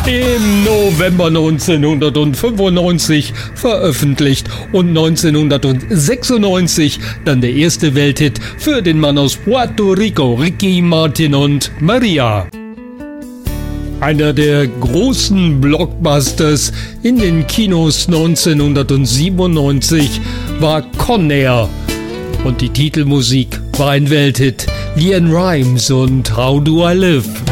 Im November 1995 veröffentlicht und 1996 dann der erste Welthit für den Mann aus Puerto Rico, Ricky Martin und Maria. Einer der großen Blockbusters in den Kinos 1997 war Con Air und die Titelmusik war ein Welthit, LeAnn Rimes und How Do I Live.